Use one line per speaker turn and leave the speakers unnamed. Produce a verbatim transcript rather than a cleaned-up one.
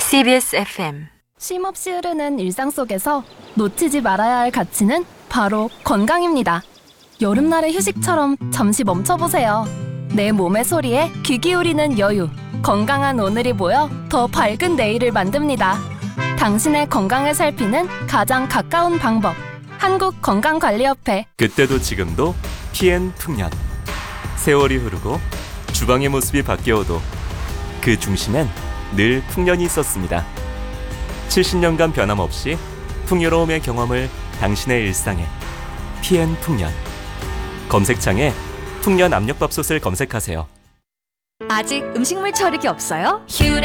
씨비에스 에프엠
쉼없이 흐르는 일상 속에서 놓치지 말아야 할 가치는 바로 건강입니다. 여름날의 휴식처럼 잠시 멈춰보세요. 내 몸의 소리에 귀 기울이는 여유. 건강한 오늘이 모여 더 밝은 내일을 만듭니다. 당신의 건강을 살피는 가장 가까운 방법. 한국건강관리협회.
그때도 지금도 피엔 풍년. 세월이 흐르고 주방의 모습이 바뀌어도 그 중심엔 늘 풍년이 있었습니다. 칠십 년간 변함없이 풍요로움의 경험을 당신의 일상에. 피엔 풍년. 검색창에 풍년 압력밥솥을 검색하세요.
아직 음식물 처리기 없어요? 휴레